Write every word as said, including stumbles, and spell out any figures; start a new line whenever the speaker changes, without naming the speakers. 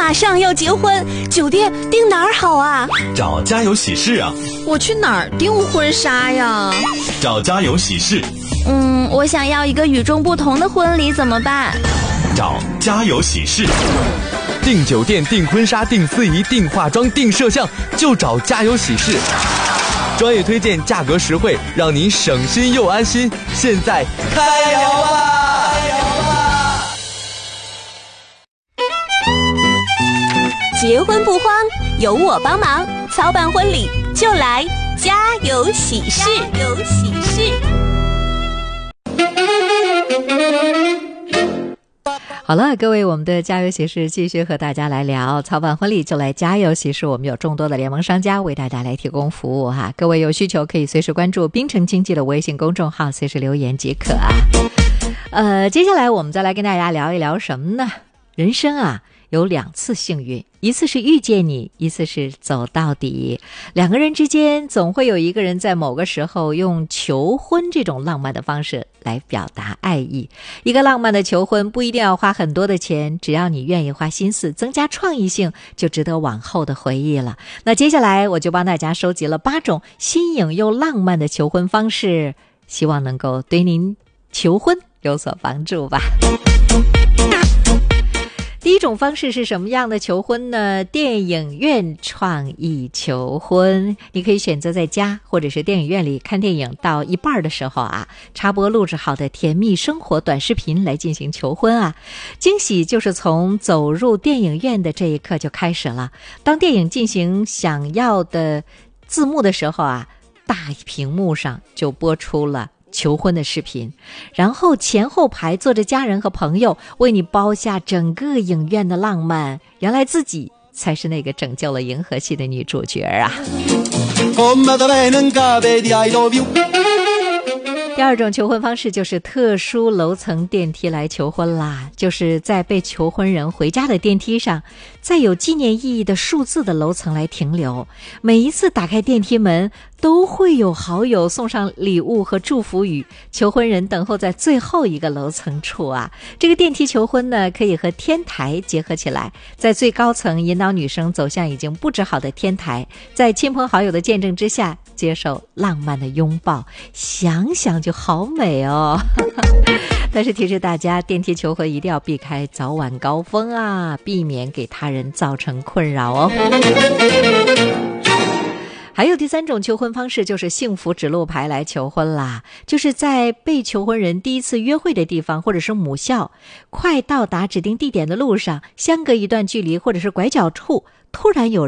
马上要结婚，酒店订哪儿好啊？
找家有喜事啊。
我去哪儿订婚纱呀？
找家有喜事。
嗯，我想要一个与众不同的婚礼，怎么办？
找家有喜事。
订酒店、订婚纱、订司仪、订化妆、订摄像，就找家有喜事。专业推荐，价格实惠，让您省心又安心。现在开聊吧！开聊吧！
结婚不慌，有我帮忙，操办婚礼就来家有喜事。家有喜事。
好了，各位，我们的家有喜事继续和大家来聊，操办婚礼就来家有喜事。我们有众多的联盟商家为大家来提供服务哈，各位有需求可以随时关注滨城经济的微信公众号，随时留言即可啊。呃，接下来我们再来跟大家聊一聊什么呢？人生啊，有两次幸运，一次是遇见你，一次是走到底。两个人之间总会有一个人在某个时候用求婚这种浪漫的方式来表达爱意。一个浪漫的求婚不一定要花很多的钱，只要你愿意花心思，增加创意性，就值得往后的回忆了。那接下来我就帮大家收集了八种新颖又浪漫的求婚方式，希望能够对您求婚有所帮助吧。第一种方式是什么样的求婚呢？电影院创意求婚。你可以选择在家或者是电影院里看电影，到一半的时候啊，插播录制好的甜蜜生活短视频来进行求婚啊。惊喜就是从走入电影院的这一刻就开始了。当电影进行想要的字幕的时候啊，大屏幕上就播出了求婚的视频，然后前后排坐着家人和朋友为你包下整个影院的浪漫，原来自己才是那个拯救了银河系的女主角啊。第二种求婚方式就是特殊楼层电梯来求婚啦，就是在被求婚人回家的电梯上，在有纪念意义的数字的楼层来停留。每一次打开电梯门，都会有好友送上礼物和祝福语，求婚人等候在最后一个楼层处啊。这个电梯求婚呢，可以和天台结合起来，在最高层引导女生走向已经布置好的天台，在亲朋好友的见证之下接受浪漫的拥抱，想想就好美哦。但是提示大家，电梯求婚一定要避开早晚高峰啊，避免给他人造成困扰哦。还有第三种求婚方式就是幸福指路牌来求婚啦，就是在被求婚人第一次约会的地方或者是母校，快到达指定地点的路上，相隔一段距离或者是拐角处，突然有